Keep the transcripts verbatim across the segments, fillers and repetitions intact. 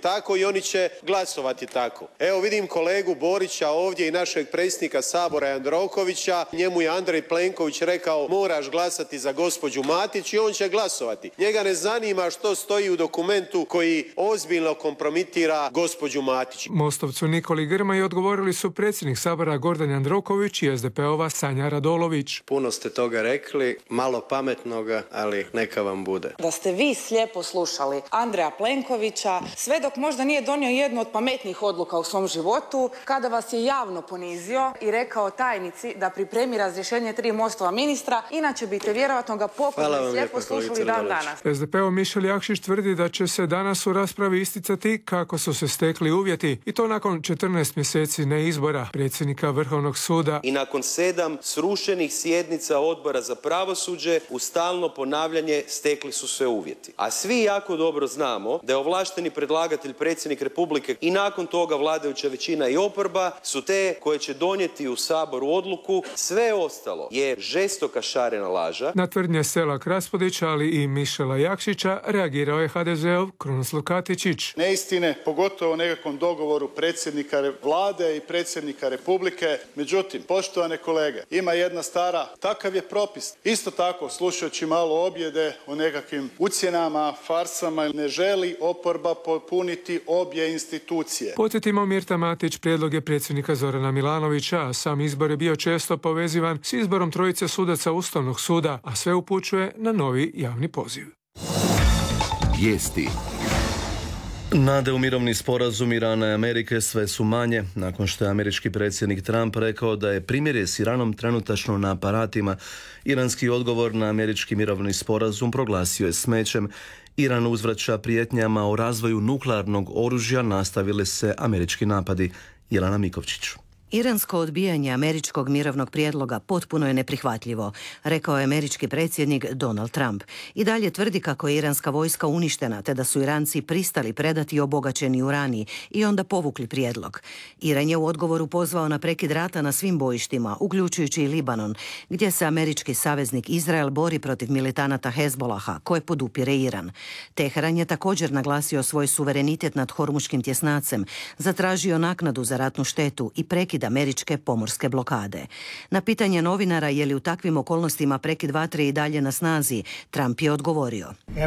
tako i oni će glasovati tako. Evo vidim kolegu Borića ovdje i našeg predsjednika Sabora Jandrokovića. Njemu je Andrej Plenković rekao moraš glasati za gospođu Matić i on će glasovati. Njega ne zanima što stoji u dokumentu koji ozbiljno kompromitira gospođu Matić. Mostovcu Nikoli Grmoji odgovorili su predsjednik Sabora Gordan Jandroković i es de pe ova Sanja Radolović. Puno ste toga rekli, malo pametnoga, ali neka vam bude. Da ste vi slijepo slušali Andreja Plenkovića, sve dok možda nije donio jednu od pametnijih odluka u svom životu, kada vas je javno ponizio i rekao tajnici da pripremi razrješenje tri Mostova ministra, inače biste vjerojatno ga pokorno i slijepo slušali dan danas. es de pe ov Mišel Jakšić tvrdi da će se danas u raspravi isticati kako su se stekli uvjeti i to nakon četrnaest mjeseci neizbora predsjednika Vrhovnog suda. I nakon sedam srušenih sjednica Odbora za pravosuđe u stalno ponavljanje stekli su se uvjeti. A svi jako dobro znamo da je ovlašteni predlagatelj predsjednik Republike i nakon toga vladajuća većina i oporba su te koje će donijeti u Saboru odluku. Sve ostalo je žestoka šarena laža. Na tvrdnje Selak Raspudića, ali i Mišela Jakšića reagirao je ha de ze ov Krunoslav Katičić. Neistine, pogotovo o nekakvom dogovoru predsjednika vlade i predsjednika Republike. Međutim, poštovane kolege, ima jedna stara, takav je propis. Isto tako, slušajući malo objede o nekakvim ucjenama, farsama, ne želi oporba popuniti obje institucije. Podsjetimo, Mirta Matić prijedlog je predsjednika Zorana Milanovića, a sam izbor je bio često povezivan s izborom trojice sudaca Ustavnog suda, a sve upućuje na novi javni poziv. Vijesti. Nade u mirovni sporazum Irana i Amerike sve su manje, nakon što je američki predsjednik Trump rekao da je primirje s Iranom trenutačno na aparatima. Iranski odgovor na američki mirovni sporazum proglasio je smećem. Iran uzvraća prijetnjama o razvoju nuklearnog oružja, nastavili se američki napadi. Jelena Mikovčić. Iransko odbijanje američkog mirovnog prijedloga potpuno je neprihvatljivo, rekao je američki predsjednik Donald Trump. I dalje tvrdi kako je iranska vojska uništena, te da su Iranci pristali predati obogaćeni uranij i onda povukli prijedlog. Iran je u odgovoru pozvao na prekid rata na svim bojištima, uključujući i Libanon, gdje se američki saveznik Izrael bori protiv militanata Hezbolaha, koje podupire Iran. Teheran je također naglasio svoj suverenitet nad Hormuškim tjesnacem, zatražio naknadu za ratnu štetu i prekid američke pomorske blokade. Na pitanje novinara je li u takvim okolnostima prekid vatre i dalje na snazi, Trump je odgovorio.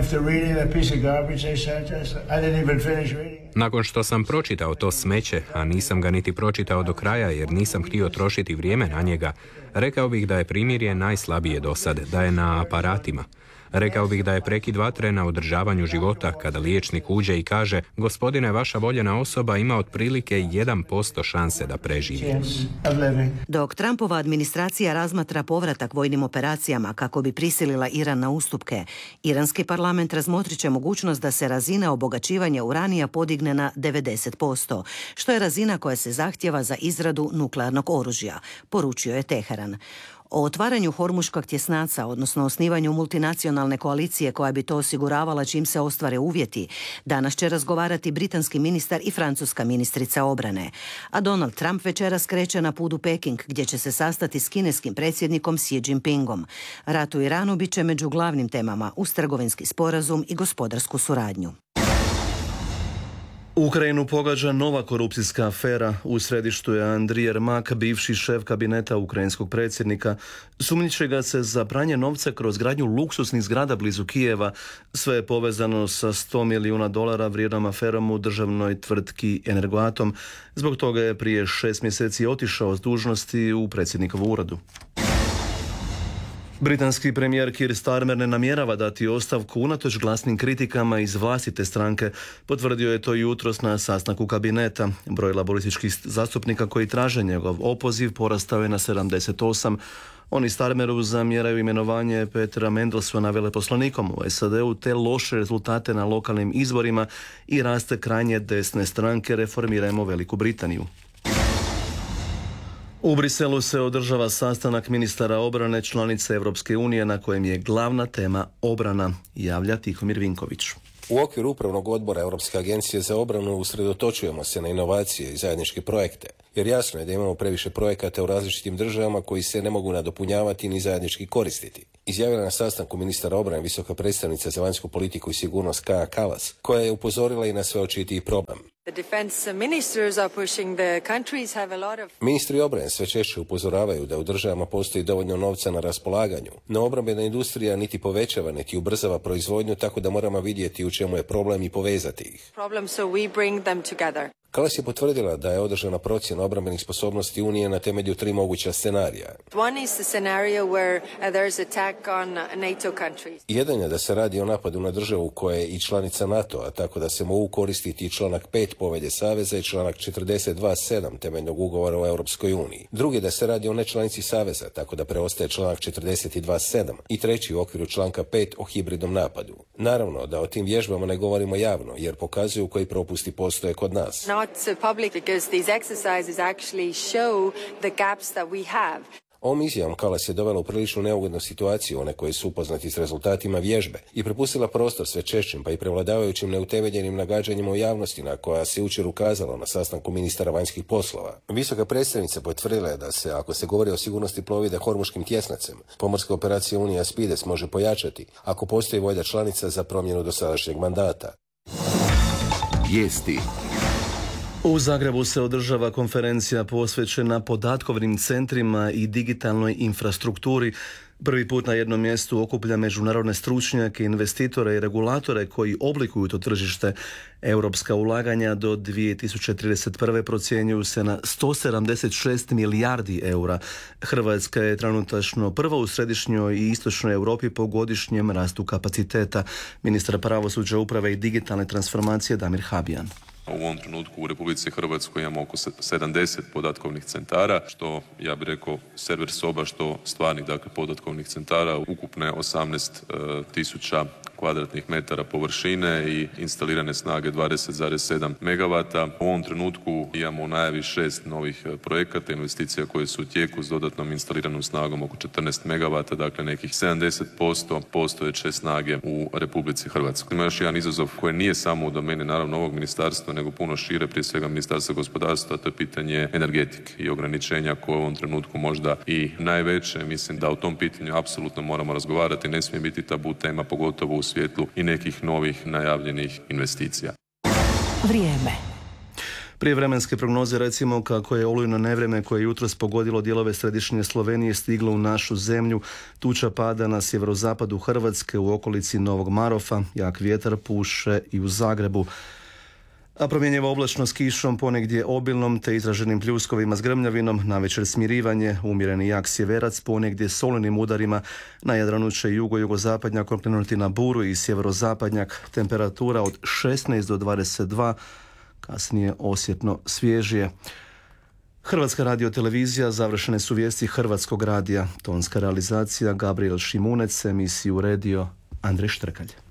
Nakon što sam pročitao to smeće, a nisam ga niti pročitao do kraja jer nisam htio trošiti vrijeme na njega, rekao bih da je primirje najslabije do sad, da je na aparatima. Rekao bih da je prekid vatre na održavanju života kada liječnik uđe i kaže: gospodine, vaša voljena osoba ima otprilike jedan posto šanse da preživi. Dok Trumpova administracija razmatra povratak vojnim operacijama kako bi prisilila Iran na ustupke, iranski parlament razmotrit će mogućnost da se razina obogaćivanja uranija podigne na devedeset posto, što je razina koja se zahtjeva za izradu nuklearnog oružja, poručio je Teheran. O otvaranju Hormuškog tjesnaca, odnosno osnivanju multinacionalne koalicije koja bi to osiguravala čim se ostvare uvjeti, danas će razgovarati britanski ministar i francuska ministrica obrane. A Donald Trump večeras kreće na put u Peking, gdje će se sastati s kineskim predsjednikom Xi Jinpingom. Rat u Iranu bit će među glavnim temama uz trgovinski sporazum i gospodarsku suradnju. Ukrajinu pogađa nova korupcijska afera. U središtu je Andrij Jermak, bivši šef kabineta ukrajinskog predsjednika. Sumnjiče ga se za pranje novca kroz gradnju luksusnih zgrada blizu Kijeva. Sve je povezano sa sto milijuna dolara vrijednom aferom u državnoj tvrtki Energoatom. Zbog toga je prije šest mjeseci otišao s dužnosti u predsjednikovu uredu. Britanski premijer Keir Starmer ne namjerava dati ostavku unatoč glasnim kritikama iz vlastite stranke. Potvrdio je to jutros na sastanku kabineta. Broj laborističkih zastupnika koji traže njegov opoziv porastao je na sedamdeset osam. Oni Starmeru zamjeraju imenovanje Petera Mandelsona veleposlanikom u es a de u te loše rezultate na lokalnim izborima i raste krajnje desne stranke Reformirajmo Veliku Britaniju. U Briselu se održava sastanak ministara obrane članice Europske unije na kojem je glavna tema obrana, javlja Tihomir Vinković. U okviru upravnog odbora Europske agencije za obranu usredotočujemo se na inovacije i zajedničke projekte. jer jasno je da imamo previše projekata u različitim državama koji se ne mogu nadopunjavati ni zajednički koristiti. Izjavila na sastanku ministara obrane visoka predstavnica za vanjsku politiku i sigurnost Kaja Kallas, koja je upozorila i na sve očitiji problem. Ministri obrane sve češće upozoravaju da u državama postoji dovoljno novca na raspolaganju, no obrambena industrija niti povećava niti ubrzava proizvodnju, tako da moramo vidjeti u čemu je problem i povezati ih. Kallas je potvrdila da je održana procjena obrambenih sposobnosti Unije na temelju tri moguća scenarija. Jedan je da se radi o napadu na državu koja je i članica NATO-a, tako da se mogu koristiti i članak pet Povelje Saveza i članak četrdeset dva sedam temeljnog ugovora o Europskoj uniji. Drugi da se radi o nečlanici Saveza, tako da preostaje članak četrdeset dva sedam. I treći u okviru članka pet o hibridnom napadu. Naravno da o tim vježbama ne govorimo javno, jer pokazuju koji propusti postoje kod nas. Ovom izjavom Kallas je dovela u prilično neugodnu situaciju one koji su upoznati s rezultatima vježbe i prepustila prostor sve češćim pa i prevladavajućim neutemeljenim nagađanjima u javnosti na koja se jučer ukazalo na sastanku ministara vanjskih poslova. Visoka predstavnica potvrdila je da se, ako se govori o sigurnosti plovide Hormuškim tjesnacem, pomorska operacija Unija Spides može pojačati ako postoji volja članica za promjenu dosadašnjeg mandata. Vijesti. U Zagrebu se održava konferencija posvećena podatkovnim centrima i digitalnoj infrastrukturi. Prvi put na jednom mjestu okuplja međunarodne stručnjake, investitore i regulatore koji oblikuju to tržište. Europska ulaganja do dvije tisuće trideset prve procjenjuju se na sto sedamdeset šest milijardi eura. Hrvatska je trenutačno prva u središnjoj i istočnoj Europi po godišnjem rastu kapaciteta. Ministar pravosuđa, uprave i digitalne transformacije Damir Habijan. U ovom trenutku u Republici Hrvatskoj imamo oko sedamdeset podatkovnih centara, što ja bih rekao server soba, što stvarnih dakle podatkovnih centara, ukupne osamnaest tisuća kvadratnih metara površine i instalirane snage dvadeset zarez sedam megavata. U ovom trenutku imamo u najavi šest novih projekata, investicija koje su u tijeku s dodatnom instaliranom snagom oko četrnaest megavata, dakle nekih sedamdeset posto postojeće snage u Republici Hrvatskoj. Ima još jedan izazov koji nije samo u domeni naravno ovog ministarstva, nego puno šire, prije svega Ministarstva gospodarstva, to je pitanje energetike i ograničenja koje u ovom trenutku možda i najveće. Mislim da u tom pitanju apsolutno moramo razgovarati, ne smije biti tabu tema, pogotovo u svjetlu i nekih novih najavljenih investicija. Vrijeme. Prije vremenske prognoze recimo kako je olujno nevrijeme koje je jutros pogodilo dijelove središnje Slovenije stiglo u našu zemlju. Tuča pada na sjeverozapadu Hrvatske u okolici Novog Marofa, jak vjetar puše i u Zagrebu. A promjenjiva oblačno s kišom, ponegdje obilnom te izraženim pljuskovima s grmljavinom, navečer smirivanje, umjereni jak sjeverac, ponegdje solenim udarima, na Jadranu će jugo-jugozapadnjak okrenuti na buru i sjeverozapadnjak, temperatura od šesnaest do dvadeset dva, kasnije osjetno svježije. Hrvatska radiotelevizija, završene su vijesti Hrvatskog radija, tonska realizacija Gabriel Šimunec, emisiju uredio Andrej Štrkalj.